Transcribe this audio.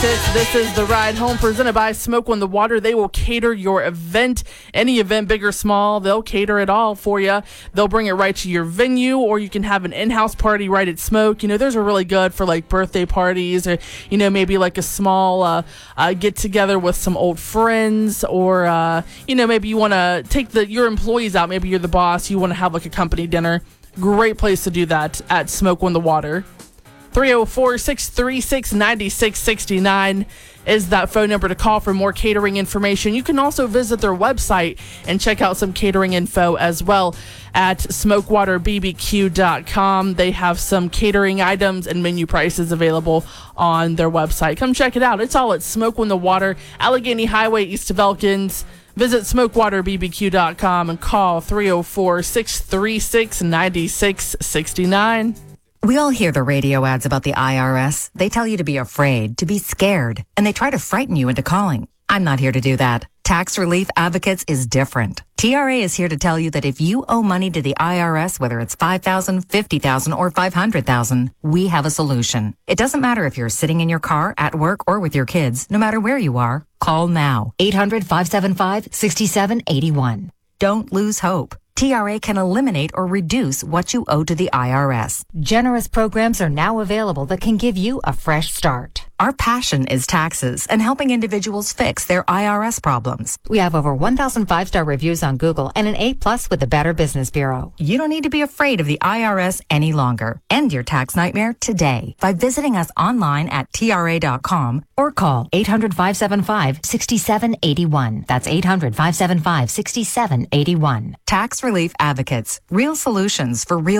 888-936. This is The Ride Home presented by Smoke on the Water. They will cater your event, any event, big or small. They'll cater it all for you. They'll bring it right to your venue, or you can have an in-house party right at Smoke. You know, those are really good for like birthday parties, or, you know, maybe like a small get together with some old friends, or, you know, maybe you want to take your employees out. Maybe you're the boss. You want to have like a company dinner. Great place to do that at Smoke on the Water. 304-636-9669 is that phone number to call for more catering information. You can also visit their website and check out some catering info as well at smokewaterbbq.com. They have some catering items and menu prices available on their website. Come check it out. It's all at Smoke on the Water, Allegheny Highway, east of Elkins. Visit smokewaterbbq.com and call 304-636-9669. We all hear the radio ads about the IRS. They tell you to be afraid, to be scared, and they try to frighten you into calling. I'm not here to do that. Tax Relief Advocates is different. TRA is here to tell you that if you owe money to the IRS, whether it's $5,000, $50,000, or $500,000, we have a solution. It doesn't matter if you're sitting in your car, at work, or with your kids. No matter where you are, call now. 800-575-6781. Don't lose hope. TRA can eliminate or reduce what you owe to the IRS. Generous programs are now available that can give you a fresh start. Our passion is taxes and helping individuals fix their IRS problems. We have over 1,000 5-star reviews on Google and an A+ with the Better Business Bureau. You don't need to be afraid of the IRS any longer. End your tax nightmare today by visiting us online at TRA.com or call 800-575-6781. That's 800-575-6781. Tax Relief Advocates. Real solutions for real